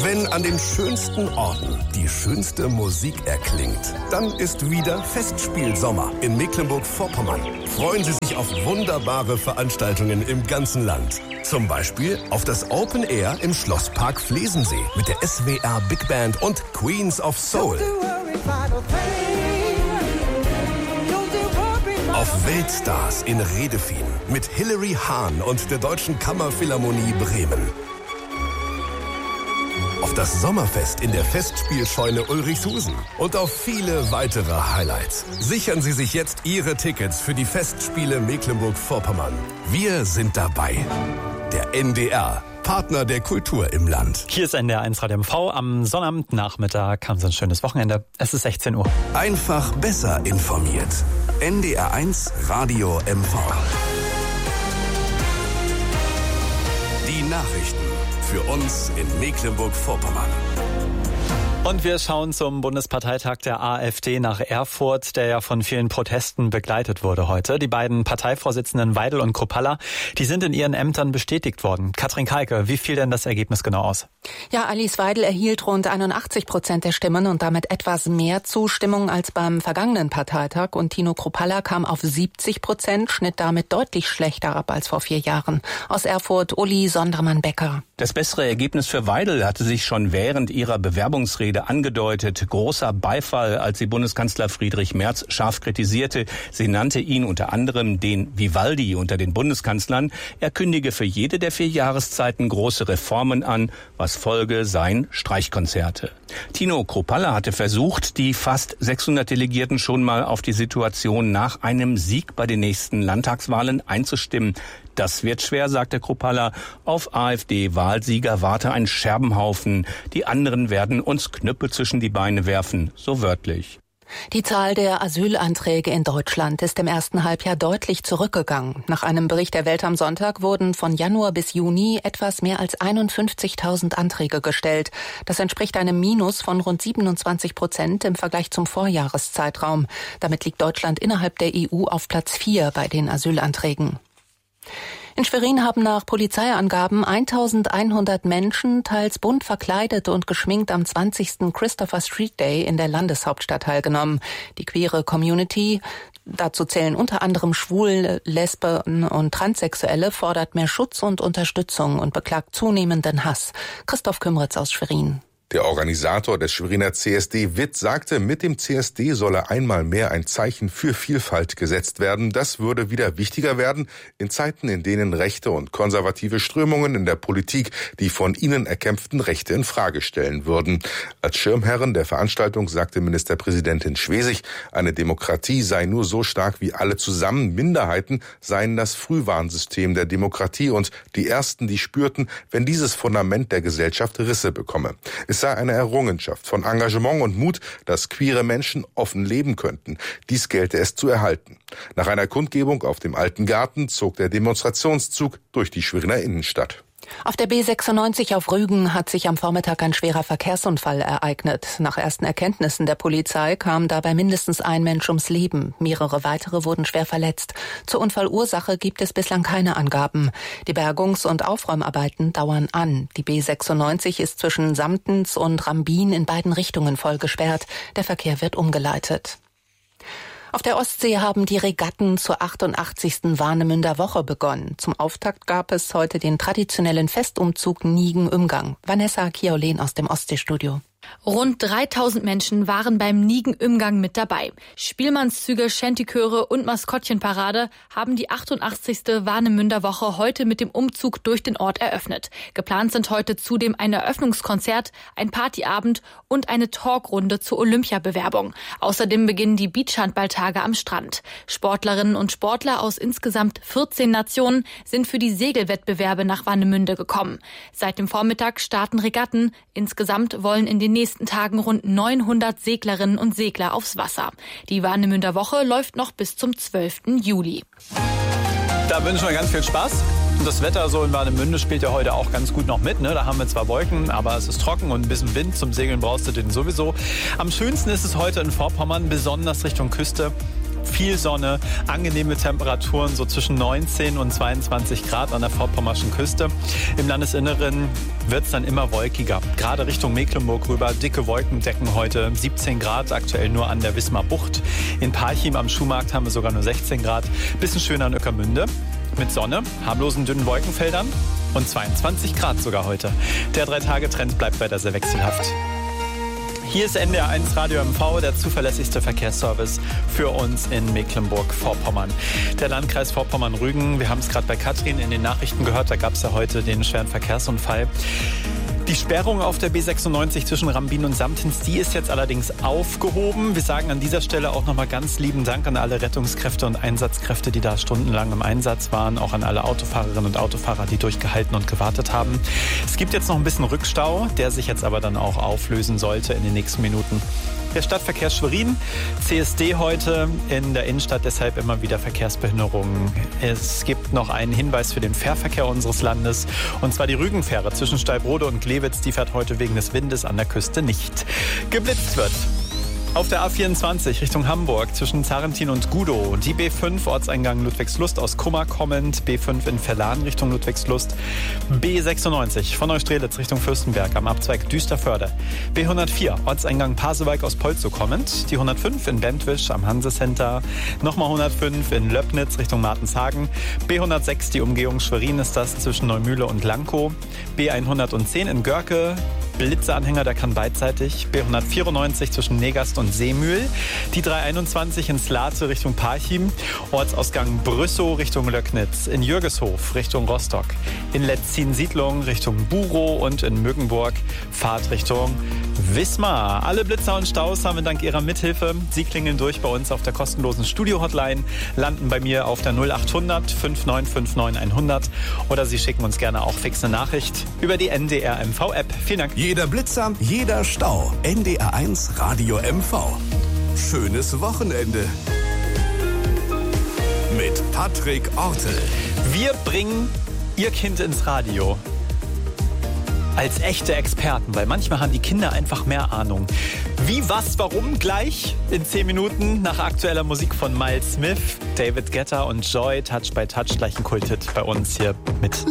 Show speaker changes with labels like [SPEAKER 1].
[SPEAKER 1] Wenn an den schönsten Orten die schönste Musik erklingt, dann ist wieder Festspielsommer in Mecklenburg-Vorpommern. Freuen Sie sich auf wunderbare Veranstaltungen im ganzen Land. Zum Beispiel auf das Open Air im Schlosspark Flesensee mit der SWR Big Band und Queens of Soul. Auf Weltstars in Redefien mit Hilary Hahn und der Deutschen Kammerphilharmonie Bremen. Auf das Sommerfest in der Festspielscheune Ulrichshusen und auf viele weitere Highlights. Sichern Sie sich jetzt Ihre Tickets für die Festspiele Mecklenburg-Vorpommern. Wir sind dabei. Der NDR, Partner der Kultur im Land.
[SPEAKER 2] Hier ist NDR 1 Radio MV. Am Sonnabendnachmittag haben Sie ein schönes Wochenende. Es ist 16 Uhr.
[SPEAKER 1] Einfach besser informiert. NDR 1 Radio MV. Die Nachrichten für uns in Mecklenburg-Vorpommern.
[SPEAKER 2] Und wir schauen zum Bundesparteitag der AfD nach Erfurt, der ja von vielen Protesten begleitet wurde heute. Die beiden Parteivorsitzenden Weidel und Kruppalla, die sind in ihren Ämtern bestätigt worden. Katrin Kalke, wie fiel denn das Ergebnis genau aus?
[SPEAKER 3] Ja, Alice Weidel erhielt rund 81% der Stimmen und damit etwas mehr Zustimmung als beim vergangenen Parteitag. Und Tino Kruppalla kam auf 70%, schnitt damit deutlich schlechter ab als vor 4 Jahren. Aus Erfurt, Uli Sondermann-Becker.
[SPEAKER 4] Das bessere Ergebnis für Weidel hatte sich schon während ihrer Bewerbungsrede angedeutet. Großer Beifall, als sie Bundeskanzler Friedrich Merz scharf kritisierte. Sie nannte ihn unter anderem den Vivaldi unter den Bundeskanzlern. Er kündige für jede der 4 Jahreszeiten große Reformen an, was Folge seien Streichkonzerte. Tino Kruppalla hatte versucht, die fast 600 Delegierten schon mal auf die Situation nach einem Sieg bei den nächsten Landtagswahlen einzustimmen. Das wird schwer, sagte Kruppalla. Auf AfD-Wahlsieger warte ein Scherbenhaufen. Die anderen werden uns Knüppel zwischen die Beine werfen, so wörtlich.
[SPEAKER 3] Die Zahl der Asylanträge in Deutschland ist im ersten Halbjahr deutlich zurückgegangen. Nach einem Bericht der Welt am Sonntag wurden von Januar bis Juni etwas mehr als 51.000 Anträge gestellt. Das entspricht einem Minus von rund 27% im Vergleich zum Vorjahreszeitraum. Damit liegt Deutschland innerhalb der EU auf Platz 4 bei den Asylanträgen. In Schwerin haben nach Polizeiangaben 1100 Menschen, teils bunt verkleidet und geschminkt, am 20. Christopher Street Day in der Landeshauptstadt teilgenommen. Die queere Community, dazu zählen unter anderem Schwule, Lesben und Transsexuelle, fordert mehr Schutz und Unterstützung und beklagt zunehmenden Hass. Christoph Kümritz aus Schwerin.
[SPEAKER 5] Der Organisator des Schweriner CSD Witt sagte, mit dem CSD solle einmal mehr ein Zeichen für Vielfalt gesetzt werden. Das würde wieder wichtiger werden in Zeiten, in denen rechte und konservative Strömungen in der Politik die von ihnen erkämpften Rechte in Frage stellen würden. Als Schirmherrin der Veranstaltung sagte Ministerpräsidentin Schwesig, eine Demokratie sei nur so stark wie alle zusammen. Minderheiten seien das Frühwarnsystem der Demokratie und die Ersten, die spürten, wenn dieses Fundament der Gesellschaft Risse bekomme. Es sei eine Errungenschaft von Engagement und Mut, dass queere Menschen offen leben könnten. Dies gelte es zu erhalten. Nach einer Kundgebung auf dem Alten Garten zog der Demonstrationszug durch die Schweriner Innenstadt.
[SPEAKER 3] Auf der B96 auf Rügen hat sich am Vormittag ein schwerer Verkehrsunfall ereignet. Nach ersten Erkenntnissen der Polizei kam dabei mindestens ein Mensch ums Leben. Mehrere weitere wurden schwer verletzt. Zur Unfallursache gibt es bislang keine Angaben. Die Bergungs- und Aufräumarbeiten dauern an. Die B96 ist zwischen Samtens und Rambin in beiden Richtungen voll gesperrt. Der Verkehr wird umgeleitet. Auf der Ostsee haben die Regatten zur 88. Warnemünder Woche begonnen. Zum Auftakt gab es heute den traditionellen Festumzug Nigen-Umgang. Vanessa Kiolen aus dem Ostseestudio.
[SPEAKER 6] Rund 3000 Menschen waren beim Nigen-Umgang mit dabei. Spielmannszüge, Shantychöre und Maskottchenparade haben die 88. Warnemünder Woche heute mit dem Umzug durch den Ort eröffnet. Geplant sind heute zudem ein Eröffnungskonzert, ein Partyabend und eine Talkrunde zur Olympiabewerbung. Außerdem beginnen die Beachhandballtage am Strand. Sportlerinnen und Sportler aus insgesamt 14 Nationen sind für die Segelwettbewerbe nach Warnemünde gekommen. Seit dem Vormittag starten Regatten. Insgesamt wollen in den nächsten Tagen rund 900 Seglerinnen und Segler aufs Wasser. Die Warnemünder Woche läuft noch bis zum 12. Juli.
[SPEAKER 2] Da wünschen wir ganz viel Spaß. Und das Wetter so in Warnemünde spielt ja heute auch ganz gut noch mit. Ne? Da haben wir zwar Wolken, aber es ist trocken und ein bisschen Wind. Zum Segeln brauchst du den sowieso. Am schönsten ist es heute in Vorpommern, besonders Richtung Küste. viel Sonne, angenehme Temperaturen, so zwischen 19 und 22 Grad an der vorpommerschen Küste. Im Landesinneren wird es dann immer wolkiger. Gerade Richtung Mecklenburg rüber, dicke Wolkendecken heute, 17 Grad, aktuell nur an der Wismar Bucht. In Parchim am Schuhmarkt haben wir sogar nur 16 Grad. Bisschen schöner in Ueckermünde. Mit Sonne, harmlosen dünnen Wolkenfeldern und 22 Grad sogar heute. Der 3-Tage-Trend bleibt weiter sehr wechselhaft. Hier ist NDR 1 Radio MV, der zuverlässigste Verkehrsservice für uns in Mecklenburg-Vorpommern. Der Landkreis Vorpommern-Rügen, wir haben es gerade bei Katrin in den Nachrichten gehört, da gab es ja heute den schweren Verkehrsunfall. Die Sperrung auf der B96 zwischen Rambin und Samtens, die ist jetzt allerdings aufgehoben. Wir sagen an dieser Stelle auch nochmal ganz lieben Dank an alle Rettungskräfte und Einsatzkräfte, die da stundenlang im Einsatz waren. Auch an alle Autofahrerinnen und Autofahrer, die durchgehalten und gewartet haben. Es gibt jetzt noch ein bisschen Rückstau, der sich jetzt aber dann auch auflösen sollte in den nächsten Minuten. Der Stadtverkehr Schwerin, CSD heute in der Innenstadt, deshalb immer wieder Verkehrsbehinderungen. Es gibt noch einen Hinweis für den Fährverkehr unseres Landes, und zwar die Rügenfähre zwischen Stallbrode und Glewitz, die fährt heute wegen des Windes an der Küste nicht. Geblitzt wird auf der A24 Richtung Hamburg zwischen Zarentin und Gudow. Die B5 Ortseingang Ludwigslust aus Kummer kommend. B5 in Verlan Richtung Ludwigslust. B96 von Neustrelitz Richtung Fürstenberg am Abzweig Düsterförde. B104 Ortseingang Pasewalk aus Polzow kommend. Die 105 in Bentwisch am Hansecenter. Nochmal 105 in Löbnitz Richtung Martenshagen. B106 die Umgehung Schwerin ist das zwischen Neumühle und Lankow. B110 in Görke. Blitzeanhänger, der kann beidseitig. B194 zwischen Negast und Seemühl. Die 321 in Slate Richtung Parchim. Ortsausgang Brüssow Richtung Löcknitz. In Jürgeshof Richtung Rostock. In Letzin-Siedlung Richtung Burow und in Müggenburg Fahrt Richtung Wismar. Alle Blitzer und Staus haben wir dank Ihrer Mithilfe. Sie klingeln durch bei uns auf der kostenlosen Studio-Hotline, landen bei mir auf der 0800 5959 100 oder Sie schicken uns gerne auch fix eine Nachricht über die NDR MV-App. Vielen Dank.
[SPEAKER 1] Jeder Blitzer, jeder Stau. NDR 1 Radio MV. Schönes Wochenende. Mit Patrick Ortel.
[SPEAKER 2] Wir bringen Ihr Kind ins Radio. Als echte Experten, weil manchmal haben die Kinder einfach mehr Ahnung. Wie, was, warum? Gleich in 10 Minuten nach aktueller Musik von Miles Smith, David Guetta und Joy, Touch by Touch, gleich ein Kulthit bei uns hier mit